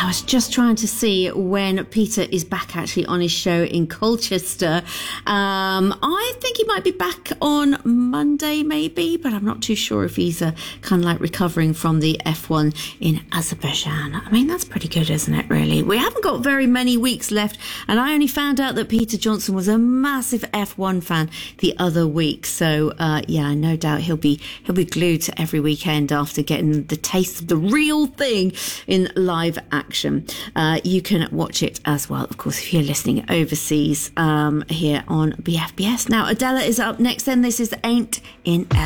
I was just trying to see when Peter is back actually on his show in Colchester. I think he might be back on Monday maybe, but I'm not too sure if he's kind of like recovering from the F1 in Azerbaijan. I mean, that's pretty good, isn't it, really? We haven't got very many weeks left, and I only found out that Peter Johnson was a massive F1 fan the other week. So, yeah, no doubt he'll be glued to every weekend after getting the taste of the real thing in live action. You can watch it as well, of course, if you're listening overseas here on BFBS. Now, Adela is up next, then. This is Ain't in